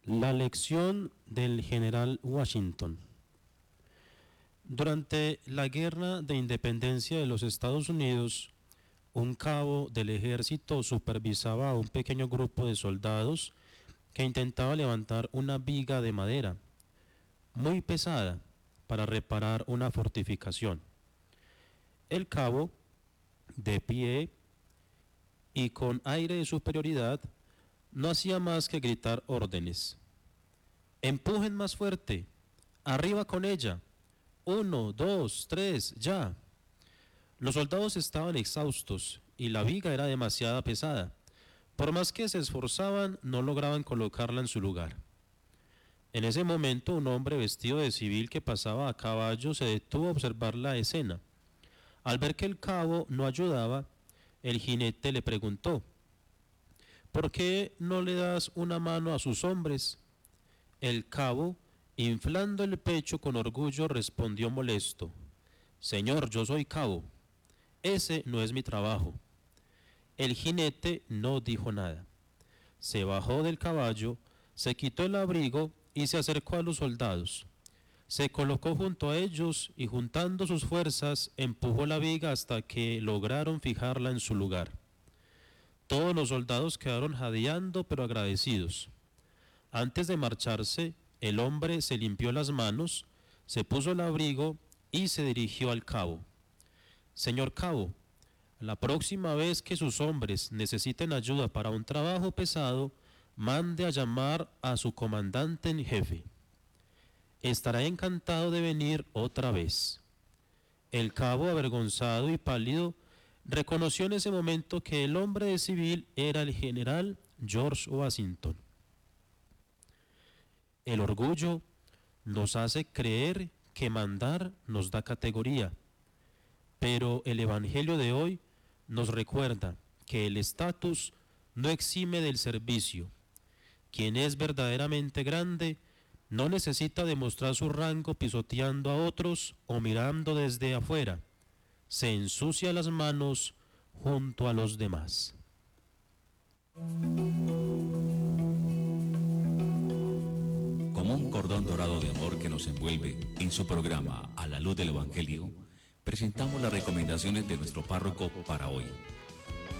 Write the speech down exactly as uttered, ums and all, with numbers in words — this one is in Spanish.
La lección del general Washington. Durante la Guerra de Independencia de los Estados Unidos, un cabo del ejército supervisaba a un pequeño grupo de soldados que intentaba levantar una viga de madera muy pesada para reparar una fortificación. El cabo, de pie y con aire de superioridad, no hacía más que gritar órdenes. Empujen más fuerte, arriba con ella, uno, dos, tres, ya. Los soldados estaban exhaustos y la viga era demasiado pesada. Por más que se esforzaban, no lograban colocarla en su lugar. En ese momento, un hombre vestido de civil que pasaba a caballo se detuvo a observar la escena. Al ver que el cabo no ayudaba, el jinete le preguntó: ¿por qué no le das una mano a sus hombres? El cabo, inflando el pecho con orgullo, respondió molesto: Señor, yo soy cabo. Ese no es mi trabajo. El jinete no dijo nada. Se bajó del caballo, se quitó el abrigo y se acercó a los soldados. Se colocó junto a ellos y, juntando sus fuerzas, empujó la viga hasta que lograron fijarla en su lugar. Todos los soldados quedaron jadeando pero agradecidos. Antes de marcharse, el hombre se limpió las manos, se puso el abrigo y se dirigió al cabo. Señor cabo, la próxima vez que sus hombres necesiten ayuda para un trabajo pesado, mande a llamar a su comandante en jefe. Estará encantado de venir otra vez. El cabo, avergonzado y pálido, reconoció en ese momento que el hombre de civil era el general George Washington. El orgullo nos hace creer que mandar nos da categoría, pero el Evangelio de hoy nos recuerda que el estatus no exime del servicio. Quien es verdaderamente grande no necesita demostrar su rango pisoteando a otros o mirando desde afuera. Se ensucia las manos junto a los demás. Como un cordón dorado de amor que nos envuelve, en su programa A la Luz del Evangelio, presentamos las recomendaciones de nuestro párroco para hoy.